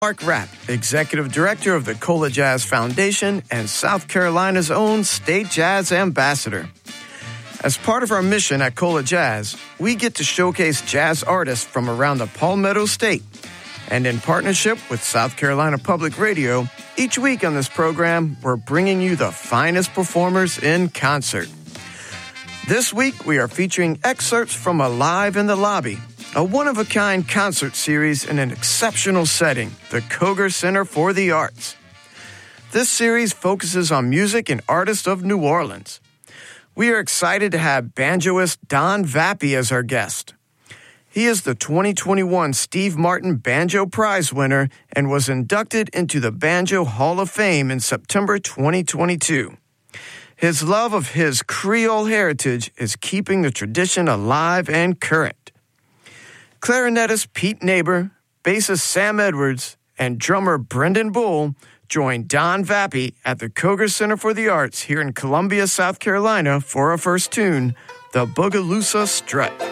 Mark Rapp, Executive Director of the Cola Jazz Foundation and South Carolina's own State Jazz Ambassador. As part of our mission at Cola Jazz, we get to showcase jazz artists from around the Palmetto State. And in partnership with South Carolina Public Radio, each week on this program, we're bringing you the finest performers in concert. This week, we are featuring excerpts from Alive in the Lobby, a one-of-a-kind concert series in an exceptional setting, the Koger Center for the Arts. This series focuses on music and artists of New Orleans. We are excited to have banjoist Don Vappy as our guest. He is the 2021 Steve Martin Banjo Prize winner and was inducted into the Banjo Hall of Fame in September 2022. His love of his Creole heritage is keeping the tradition alive and current. Clarinetist Pete Neighbor, bassist Sam Edwards, and drummer Brendan Bull joined Don Vappy at the Koger Center for the Arts here in Columbia, South Carolina for our first tune, the Bogalusa Strut.